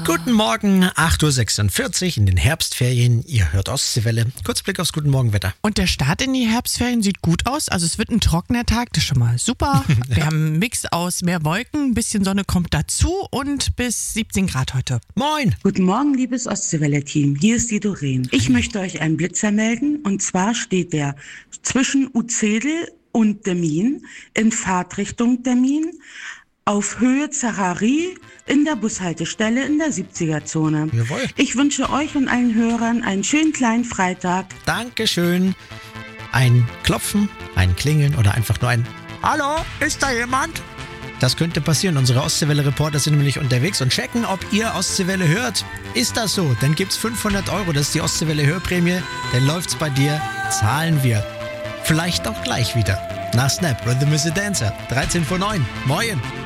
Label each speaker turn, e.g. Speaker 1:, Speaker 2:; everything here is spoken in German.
Speaker 1: Guten Morgen, 8.46 Uhr in den Herbstferien. Ihr hört Ostseewelle. Kurz Blick aufs Guten Morgen-Wetter.
Speaker 2: Und der Start in die Herbstferien sieht gut aus. Also es wird ein trockener Tag, das ist schon mal super. Wir haben einen Mix aus mehr Wolken, ein bisschen Sonne kommt dazu und bis 17 Grad heute.
Speaker 1: Moin!
Speaker 3: Guten Morgen, liebes Ostseewelle-Team. Hier ist die Doreen. Ich möchte euch einen Blitzer melden. Und zwar steht der zwischen Uzzedel und Demmin in Fahrtrichtung Demmin auf Höhe Zacharie in der Bushaltestelle in der 70er-Zone.
Speaker 1: Jawohl.
Speaker 3: Ich wünsche euch und allen Hörern einen schönen kleinen Freitag.
Speaker 1: Dankeschön. Ein Klopfen, ein Klingeln oder einfach nur ein Hallo, ist da jemand? Das könnte passieren. Unsere Ostseewelle-Reporter sind nämlich unterwegs und checken, ob ihr Ostseewelle hört. Ist das so? Dann gibt's 500 €. Das ist die Ostseewelle-Hörprämie. Dann läuft's bei dir. Zahlen wir. Vielleicht auch gleich wieder. Nach Snap, Rhythm is a Dancer. 13 vor 9. Moin.